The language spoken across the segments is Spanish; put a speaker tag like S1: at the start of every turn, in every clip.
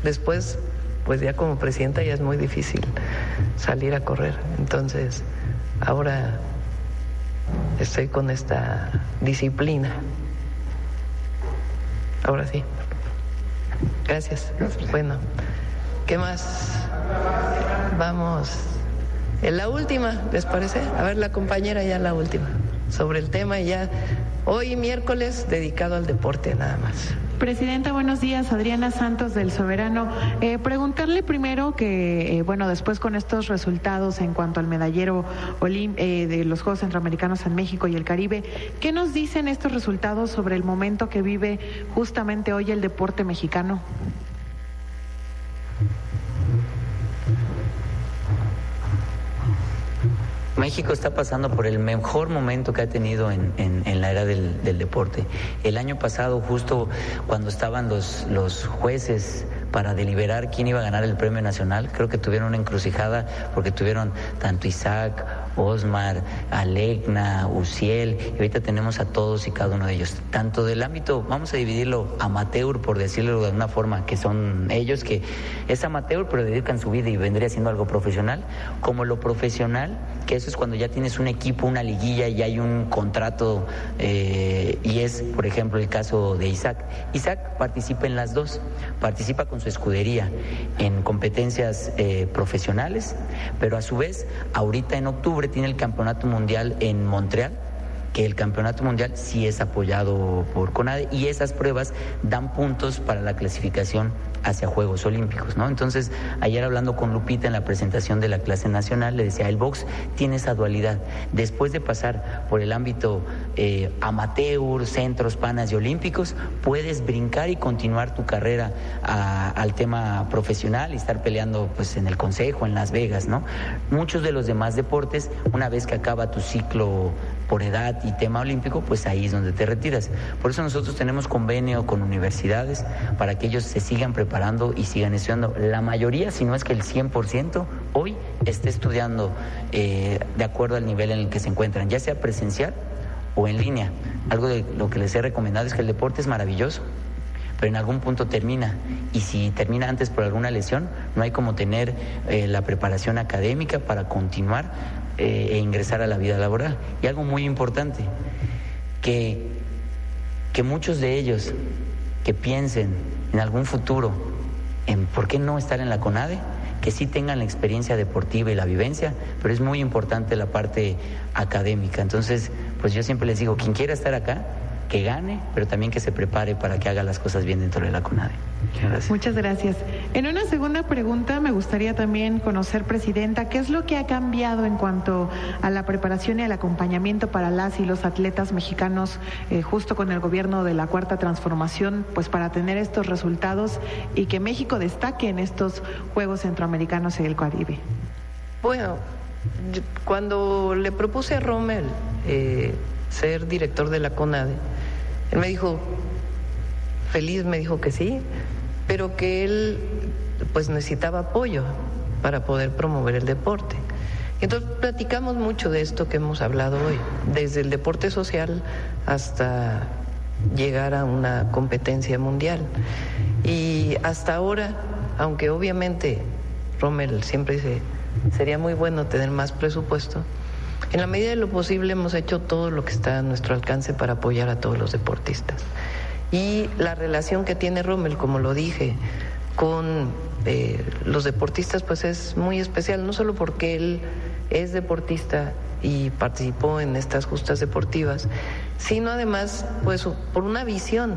S1: después, pues ya como presidenta ya es muy difícil salir a correr. Entonces, ahora estoy con esta disciplina. Ahora sí. Gracias. Bueno, ¿qué más? Vamos. En la última, ¿les parece? A ver, la compañera ya la última. Sobre el tema ya. Hoy miércoles dedicado al deporte nada más.
S2: Presidenta, buenos días. Adriana Santos del Soberano. Preguntarle primero que, después con estos resultados en cuanto al medallero de los Juegos Centroamericanos en México y el Caribe, ¿qué nos dicen estos resultados sobre el momento que vive justamente hoy el deporte mexicano?
S3: México está pasando por el mejor momento que ha tenido en la era del deporte. El año pasado, justo cuando estaban los jueces para deliberar quién iba a ganar el premio nacional, creo que tuvieron una encrucijada porque tuvieron tanto Isaac, Osmar, Alegna, Uciel, y ahorita tenemos a todos y cada uno de ellos. Tanto del ámbito, vamos a dividirlo amateur, por decirlo de alguna forma, que son ellos que es amateur pero dedican su vida y vendría siendo algo profesional, como lo profesional, que eso es cuando ya tienes un equipo, una liguilla y hay un contrato, y es, por ejemplo, el caso de Isaac. Isaac participa en las dos, participa con su escudería en competencias profesionales, pero a su vez, ahorita en octubre tiene el Campeonato Mundial en Montreal, que el Campeonato Mundial sí es apoyado por CONADE y esas pruebas dan puntos para la clasificación hacia Juegos Olímpicos, ¿no? Entonces, ayer hablando con Lupita en la presentación de la clase nacional, le decía, el box tiene esa dualidad. Después de pasar por el ámbito amateur, centros, panas y olímpicos, puedes brincar y continuar tu carrera al tema profesional y estar peleando pues en el Consejo, en Las Vegas, ¿no? Muchos de los demás deportes, una vez que acaba tu ciclo por edad y tema olímpico, pues ahí es donde te retiras. Por eso nosotros tenemos convenio con universidades para que ellos se sigan preparando y sigan estudiando. La mayoría, si no es que el 100%, hoy esté estudiando de acuerdo al nivel en el que se encuentran, ya sea presencial o en línea. Algo de lo que les he recomendado es que el deporte es maravilloso, pero en algún punto termina, y si termina antes por alguna lesión, no hay como tener la preparación académica para continuar e ingresar a la vida laboral. Y algo muy importante, que muchos de ellos que piensen en algún futuro en por qué no estar en la CONADE, que sí tengan la experiencia deportiva y la vivencia, pero es muy importante la parte académica. Entonces, pues yo siempre les digo, quien quiera estar acá, que gane, pero también que se prepare para que haga las cosas bien dentro de la CONADE.
S2: Gracias. Muchas gracias. En una segunda pregunta me gustaría también conocer, Presidenta, ¿qué es lo que ha cambiado en cuanto a la preparación y al acompañamiento para las y los atletas mexicanos justo con el gobierno de la Cuarta Transformación, pues para tener estos resultados y que México destaque en estos Juegos Centroamericanos y el Caribe?
S1: Bueno, cuando le propuse a Rommel ser director de la CONADE, él me dijo, feliz me dijo que sí, pero que él pues necesitaba apoyo para poder promover el deporte. Entonces platicamos mucho de esto que hemos hablado hoy, desde el deporte social hasta llegar a una competencia mundial. Y hasta ahora, aunque obviamente Rommel siempre dice, sería muy bueno tener más presupuesto, en la medida de lo posible hemos hecho todo lo que está a nuestro alcance para apoyar a todos los deportistas. Y la relación que tiene Rommel, como lo dije, con los deportistas pues es muy especial, no solo porque él es deportista y participó en estas justas deportivas, sino además pues por una visión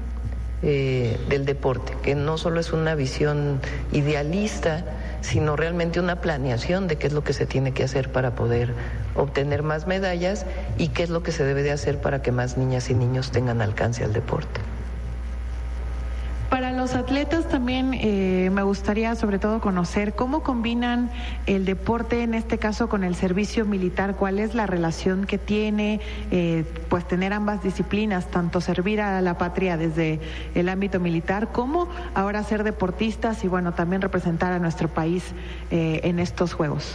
S1: del deporte, que no solo es una visión idealista, sino realmente una planeación de qué es lo que se tiene que hacer para poder obtener más medallas y qué es lo que se debe de hacer para que más niñas y niños tengan alcance al deporte.
S2: Para los atletas también me gustaría sobre todo conocer cómo combinan el deporte, en este caso con el servicio militar, cuál es la relación que tiene pues tener ambas disciplinas, tanto servir a la patria desde el ámbito militar como ahora ser deportistas y bueno, también representar a nuestro país en estos Juegos.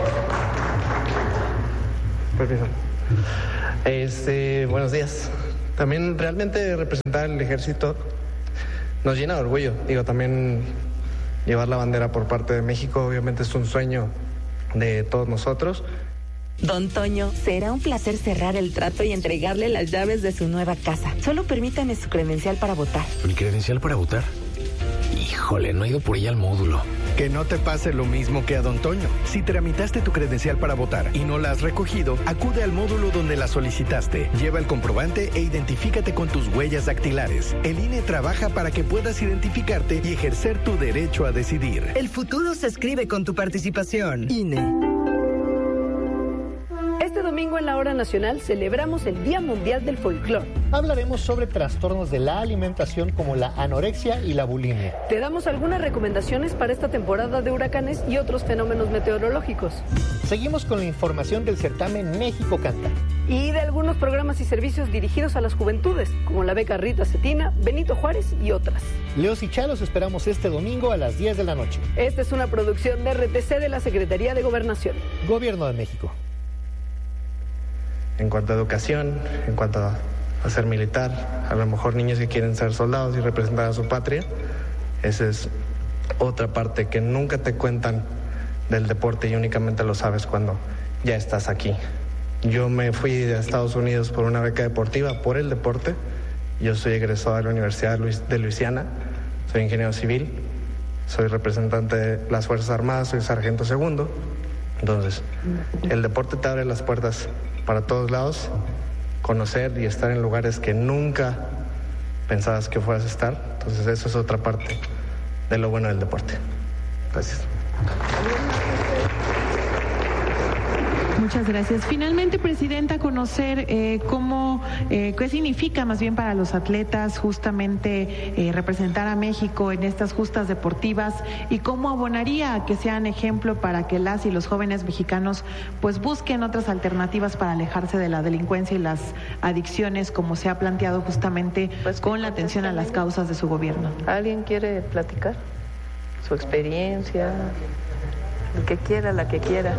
S4: Permiso. Buenos días. También realmente representar el ejército nos llena de orgullo. Digo, también llevar la bandera por parte de México obviamente es un sueño de todos nosotros.
S5: Don Toño, será un placer cerrar el trato y entregarle las llaves de su nueva casa. Solo permítame su credencial para votar.
S6: ¿Mi credencial para votar? Híjole, no he ido por ella al módulo.
S7: Que no te pase lo mismo que a Don Toño. Si tramitaste tu credencial para votar y no la has recogido, acude al módulo donde la solicitaste. Lleva el comprobante e identifícate con tus huellas dactilares. El INE trabaja para que puedas identificarte y ejercer tu derecho a decidir.
S8: El futuro se escribe con tu participación. INE.
S9: Este domingo en la Hora Nacional celebramos el Día Mundial del Folclor.
S10: Hablaremos sobre trastornos de la alimentación como la anorexia y la bulimia.
S9: Te damos algunas recomendaciones para esta temporada de huracanes y otros fenómenos meteorológicos.
S10: Seguimos con la información del certamen México Canta.
S9: Y de algunos programas y servicios dirigidos a las juventudes, como la beca Rita Cetina, Benito Juárez y otras.
S10: Leos y Chalos esperamos este domingo a las 10 de la noche.
S9: Esta es una producción de RTC de la Secretaría de Gobernación.
S10: Gobierno de México.
S4: En cuanto a educación, en cuanto a ser militar, a lo mejor niños que quieren ser soldados y representar a su patria, esa es otra parte que nunca te cuentan del deporte y únicamente lo sabes cuando ya estás aquí. Yo me fui de Estados Unidos por una beca deportiva, por el deporte. Yo soy egresado de la Universidad de Luisiana, soy ingeniero civil, soy representante de las Fuerzas Armadas, soy sargento segundo. Entonces, el deporte te abre las puertas para todos lados, conocer y estar en lugares que nunca pensabas que fueras a estar. Entonces eso es otra parte de lo bueno del deporte. Gracias.
S2: Muchas gracias. Finalmente, Presidenta, conocer qué significa más bien para los atletas justamente representar a México en estas justas deportivas y cómo abonaría a que sean ejemplo para que las y los jóvenes mexicanos pues busquen otras alternativas para alejarse de la delincuencia y las adicciones, como se ha planteado justamente pues con la atención a las causas de su gobierno.
S1: ¿Alguien quiere platicar su experiencia? El que quiera, la que quiera.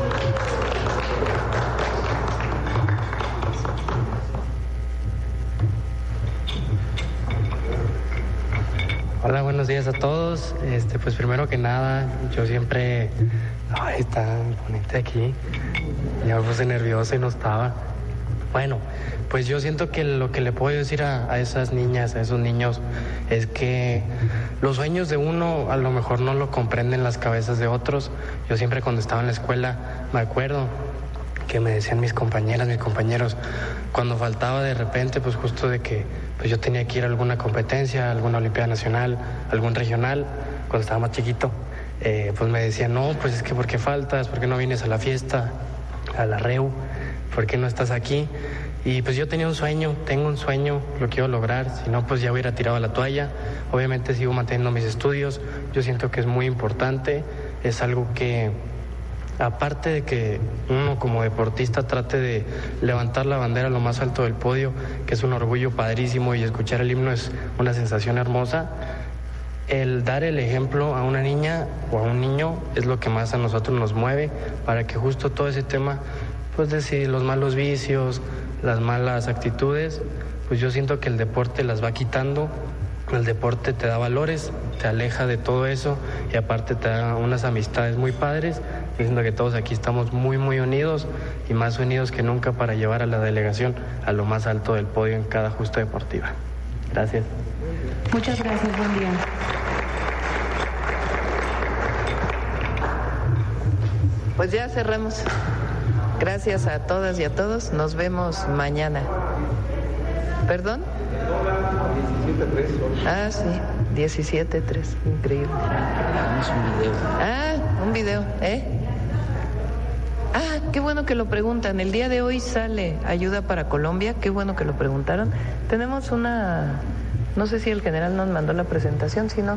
S11: Hola, buenos días a todos. Pues primero que nada, yo siempre... Ay, está bonita aquí. Ya me puse nervioso y no estaba. Bueno, pues yo siento que lo que le puedo decir a esas niñas, a esos niños, es que los sueños de uno a lo mejor no lo comprenden las cabezas de otros. Yo siempre cuando estaba en la escuela me acuerdo que me decían mis compañeras, mis compañeros, cuando faltaba de repente, pues justo de que pues yo tenía que ir a alguna competencia, alguna olimpiada nacional, algún regional, cuando estaba más chiquito, pues me decían, no, pues es que ¿por qué faltas? ¿Por qué no vienes a la fiesta, a la REU? ¿Por qué no estás aquí? Y pues yo tenía un sueño, tengo un sueño, lo quiero lograr, si no pues ya hubiera tirado la toalla. Obviamente sigo manteniendo mis estudios, yo siento que es muy importante, es algo que aparte de que uno como deportista trate de levantar la bandera a lo más alto del podio, que es un orgullo padrísimo y escuchar el himno es una sensación hermosa, el dar el ejemplo a una niña o a un niño es lo que más a nosotros nos mueve para que justo todo ese tema, pues decir los malos vicios, las malas actitudes, pues yo siento que el deporte las va quitando, el deporte te da valores, te aleja de todo eso y aparte te da unas amistades muy padres. Yo siento que todos aquí estamos muy muy unidos y más unidos que nunca para llevar a la delegación a lo más alto del podio en cada justa deportiva. Gracias.
S2: Muchas gracias, buen día.
S1: Pues ya cerramos. Gracias a todas y a todos. Nos vemos mañana. ¿Perdón? 17:03. Ah, sí. 17:03. Increíble. Un video, ¿eh? Ah, qué bueno que lo preguntan. El día de hoy sale ayuda para Colombia. Qué bueno que lo preguntaron. Tenemos una... No sé si el general nos mandó la presentación, si no...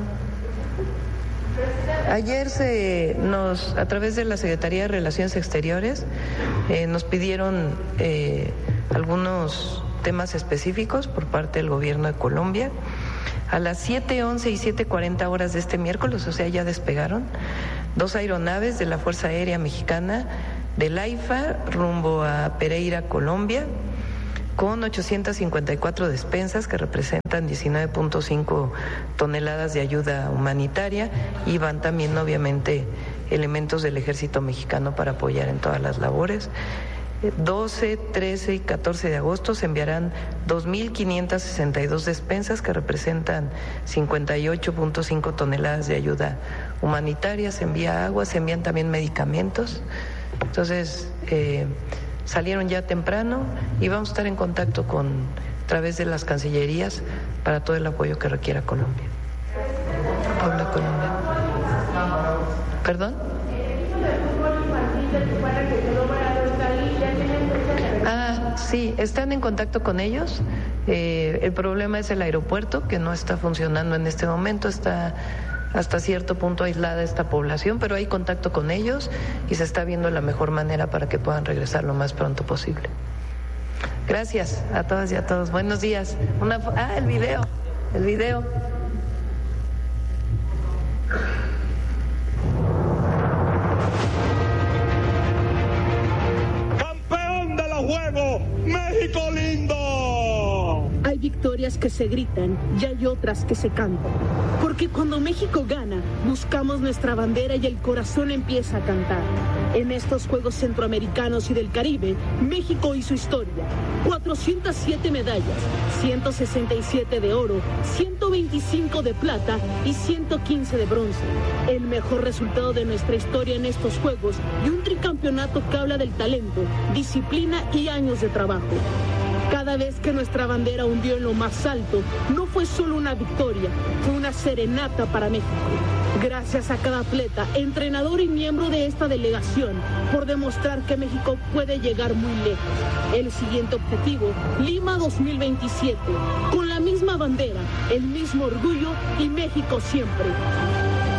S1: Ayer a través de la Secretaría de Relaciones Exteriores, nos pidieron algunos temas específicos por parte del gobierno de Colombia. A las 7:11 y 7:40 horas de este miércoles, o sea, ya despegaron 2 aeronaves de la Fuerza Aérea Mexicana del AIFA rumbo a Pereira, Colombia. con 854 despensas que representan 19.5 toneladas de ayuda humanitaria, y van también obviamente elementos del Ejército Mexicano para apoyar en todas las labores. 12, 13 y 14 de agosto se enviarán 2.562 despensas que representan 58.5 toneladas de ayuda humanitaria. Se envía agua, se envían también medicamentos. Entonces, salieron ya temprano y vamos a estar en contacto a través de las cancillerías para todo el apoyo que requiera Colombia. Puebla, Colombia. ¿Perdón? Sí, están en contacto con ellos. El problema es el aeropuerto, que no está funcionando en este momento. Está hasta cierto punto aislada esta población, pero hay contacto con ellos y se está viendo la mejor manera para que puedan regresar lo más pronto posible. Gracias a todas y a todos. Buenos días. El video.
S12: Juego, México lindo.
S13: Hay victorias que se gritan y hay otras que se cantan. Porque cuando México gana, buscamos nuestra bandera y el corazón empieza a cantar. En estos Juegos Centroamericanos y del Caribe, México hizo historia. 407 medallas, 167 de oro, 125 de plata y 115 de bronce. El mejor resultado de nuestra historia en estos Juegos y un tricampeonato que habla del talento, disciplina y años de trabajo. Cada vez que nuestra bandera hundió en lo más alto, no fue solo una victoria, fue una serenata para México. Gracias a cada atleta, entrenador y miembro de esta delegación por demostrar que México puede llegar muy lejos. El siguiente objetivo, Lima 2027, con la misma bandera, el mismo orgullo y México siempre.